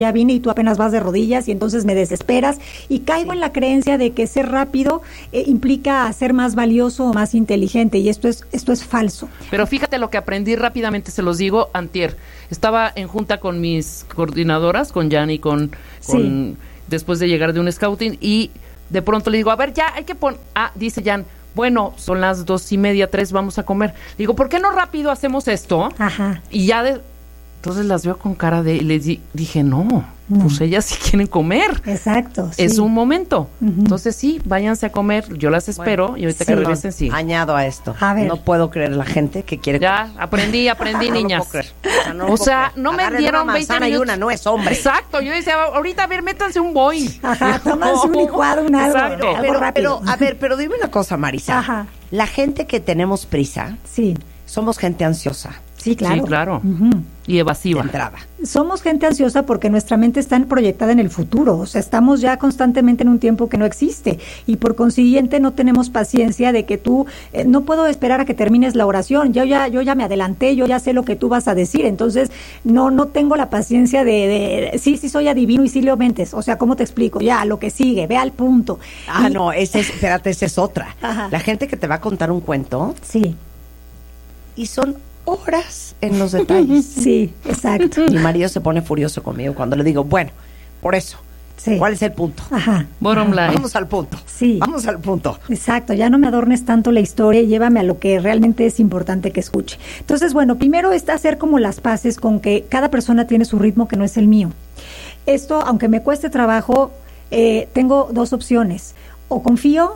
ya vine y tú apenas vas de rodillas y entonces me desesperas y caigo en la creencia de que ser rápido implica ser más valioso o más inteligente y esto es falso. Pero fíjate lo que aprendí rápidamente, se los digo, antier. Estaba en junta con mis coordinadoras, con Jan y con después de llegar de un scouting y de pronto le digo, a ver, ya hay que poner, dice Jan, bueno, son las 2:30, 3, vamos a comer. Digo, ¿por qué no rápido hacemos esto? Ajá. Y ya entonces las veo con cara de... Les dije, no, pues ellas sí quieren comer. Exacto. Es un momento. Entonces sí, váyanse a comer. Yo las espero y ahorita que regresen, sí. Añado a esto. A ver. No puedo creer la gente que quiere comer. Ya, aprendí, niñas. O sea, no me agarren dieron una 20 manzana minutos. y una nuez, hombre. Exacto, yo decía, ahorita, a ver, métanse un boing. Ajá, tómanse un licuado, un algo. Exacto. Algo rápido. Pero dime una cosa, Marisa. Ajá. La gente que tenemos prisa, Sí. somos gente ansiosa. Sí, claro. Sí, claro. Y De evasiva. entrada. Somos gente ansiosa porque nuestra mente está proyectada en el futuro, o sea, estamos ya constantemente en un tiempo que no existe y por consiguiente no tenemos paciencia de que tú, no puedo esperar a que termines la oración, yo ya me adelanté, yo ya sé lo que tú vas a decir, entonces no tengo la paciencia sí soy adivino y sí leo mentes, o sea, ¿cómo te explico? Ya, lo que sigue, ve al punto. No, espérate, esa es otra. Ajá. La gente que te va a contar un cuento Sí, y son horas en los detalles. sí, exacto. Mi marido se pone furioso conmigo cuando le digo, bueno, por eso, Sí. ¿cuál es el punto? Ajá. Bottom line. Vamos al punto. Sí. Vamos al punto. Exacto, ya no me adornes tanto la historia y llévame a lo que realmente es importante que escuche. Entonces, bueno, primero está hacer como las paces con que cada persona tiene su ritmo que no es el mío. Esto, aunque me cueste trabajo, tengo dos opciones. O confío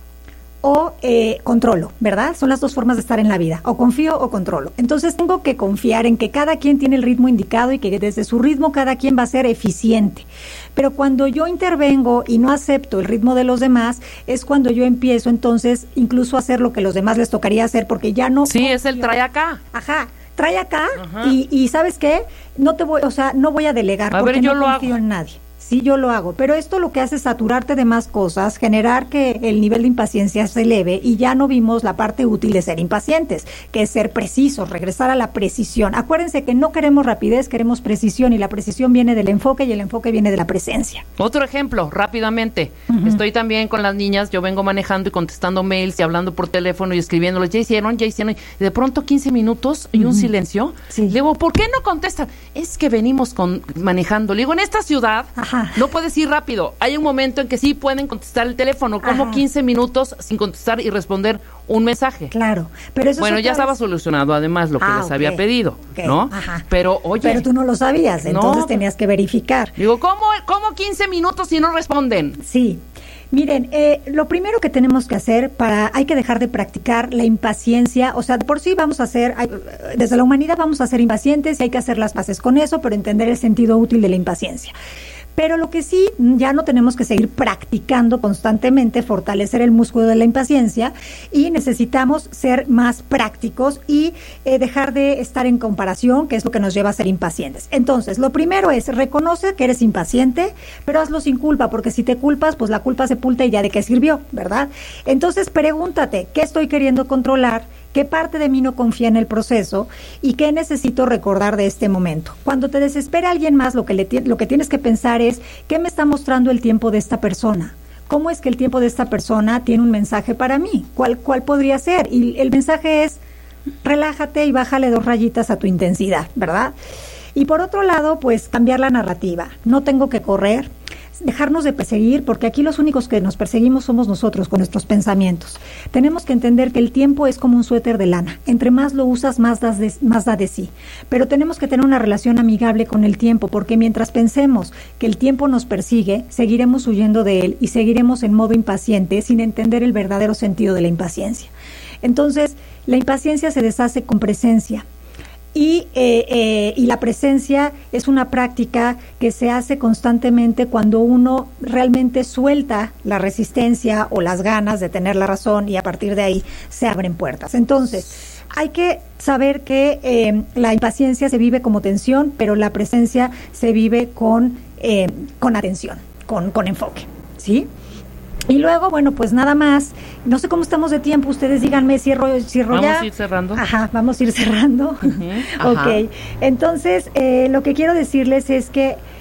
o controlo, ¿verdad? Son las dos formas de estar en la vida, o confío o controlo. Entonces tengo que confiar en que cada quien tiene el ritmo indicado y que desde su ritmo cada quien va a ser eficiente. Pero cuando yo intervengo y no acepto el ritmo de los demás, es cuando yo empiezo entonces incluso a hacer lo que los demás les tocaría hacer, porque ya no... Sí, confío. es el trae acá. Ajá, trae acá. Ajá. Y ¿sabes qué? No voy a delegar A porque ver, yo no lo confío hago. en nadie. Sí, yo lo hago, pero esto lo que hace es saturarte de más cosas, generar que el nivel de impaciencia se eleve y ya no vimos la parte útil de ser impacientes, que es ser precisos, regresar a la precisión. Acuérdense que no queremos rapidez, queremos precisión y la precisión viene del enfoque y el enfoque viene de la presencia. Otro ejemplo, rápidamente. Estoy también con las niñas, yo vengo manejando y contestando mails y hablando por teléfono y escribiéndoles, ya hicieron. Y de pronto 15 minutos y un silencio. Sí. Le digo, ¿por qué no contestan? Es que venimos manejando. Le digo, en esta ciudad no puedes ir rápido. Hay un momento en que sí pueden contestar el teléfono, como 15 minutos sin contestar y responder un mensaje. Claro, pero eso Bueno, ya estaba solucionado además lo que les había pedido, ¿no? Ajá. Pero, oye... Pero tú no lo sabías, entonces No. tenías que verificar. Digo, ¿cómo 15 minutos si no responden? Sí. Miren, lo primero que tenemos que hacer hay que dejar de practicar la impaciencia, o sea, de por sí desde la humanidad vamos a ser impacientes y hay que hacer las paces con eso, pero entender el sentido útil de la impaciencia. Pero lo que sí, ya no tenemos que seguir practicando constantemente, fortalecer el músculo de la impaciencia y necesitamos ser más prácticos y dejar de estar en comparación, que es lo que nos lleva a ser impacientes. Entonces, lo primero es, reconoce que eres impaciente, pero hazlo sin culpa, porque si te culpas, pues la culpa sepulta y ya de qué sirvió, ¿verdad? Entonces, pregúntate, ¿qué estoy queriendo controlar? ¿Qué parte de mí no confía en el proceso? ¿Y qué necesito recordar de este momento? Cuando te desespera alguien más, lo que tienes que pensar es, ¿qué me está mostrando el tiempo de esta persona? ¿Cómo es que el tiempo de esta persona tiene un mensaje para mí? ¿Cuál podría ser? Y el mensaje es, relájate y bájale 2 rayitas a tu intensidad, ¿verdad? Y por otro lado, pues cambiar la narrativa. No tengo que correr, dejarnos de perseguir, porque aquí los únicos que nos perseguimos somos nosotros con nuestros pensamientos. Tenemos que entender que el tiempo es como un suéter de lana. Entre más lo usas, más da de sí. Pero tenemos que tener una relación amigable con el tiempo, porque mientras pensemos que el tiempo nos persigue, seguiremos huyendo de él y seguiremos en modo impaciente sin entender el verdadero sentido de la impaciencia. Entonces, la impaciencia se deshace con presencia. Y la presencia es una práctica que se hace constantemente cuando uno realmente suelta la resistencia o las ganas de tener la razón y a partir de ahí se abren puertas. Entonces, hay que saber que la impaciencia se vive como tensión, pero la presencia se vive con atención, con enfoque, ¿sí? Y luego, bueno, pues nada más, no sé cómo estamos de tiempo, ustedes díganme, cierro ¿Vamos ya. a ir cerrando? Ajá, vamos a ir cerrando. Uh-huh. Ok, entonces lo que quiero decirles es que